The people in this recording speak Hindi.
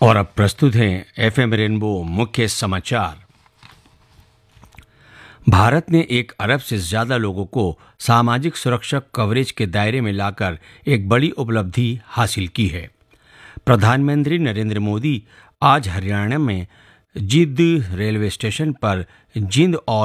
और अब प्रस्तुत हैं एफएम रेनबो मुख्य समाचार। भारत ने 1 अरब से ज्यादा लोगों को सामाजिक सुरक्षा कवरेज के दायरे में लाकर एक बड़ी उपलब्धि हासिल की है। प्रधानमंत्री नरेंद्र मोदी आज हरियाणा में जिंद रेलवे स्टेशन पर जिंद और